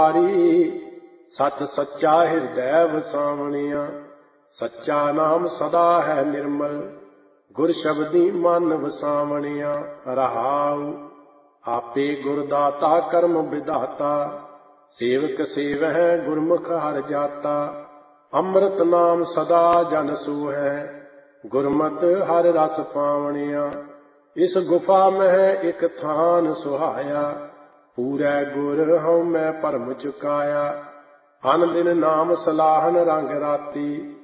सच सच्चा हृदय वसावणिया, सच्चा नाम सदा है निर्मल, गुर शब्दी मन वसावणिया। रहाउ आपे गुरदाता कर्म विधाता, सेवक सेवह गुरमुख हर जाता। अमृत नाम सदा जन सूहै, गुरमत हर रस पावणिया। इस गुफा में एक थान सुहाया, पूरै गुर हूँ मैं भरम चुकाया। अन दिन नाम सलाहन रंग राती,